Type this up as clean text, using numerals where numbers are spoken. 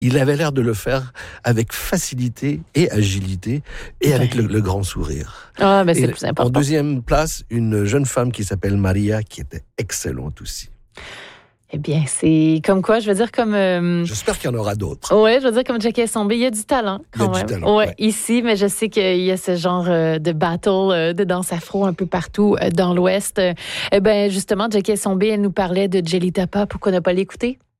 il avait l'air de le faire avec facilité et agilité et avec le grand sourire. Ah, ben c'est le plus important. En deuxième place, une jeune femme qui s'appelle Maria, qui était excellente aussi. Eh bien, c'est comme quoi, je veux dire, comme... J'espère qu'il y en aura d'autres. Oui, je veux dire, comme Jackie Essombe, il y a du talent quand même. Il y a du talent, ouais. Ici, mais je sais qu'il y a ce genre de battle de danse afro un peu partout dans l'Ouest. Justement, Jackie Essombe, elle nous parlait de Jelly Tapa. Pourquoi ne pas l'écouter?